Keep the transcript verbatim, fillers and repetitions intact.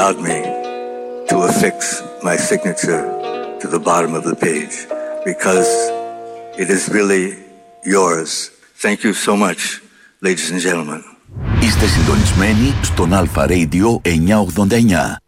allowed me to affix my signature to the bottom of the page, because it is really yours. Thank you so much, ladies and gentlemen. Είστε συντονισμένοι στον Αλφα Radio εννιακόσια ογδόντα εννιά.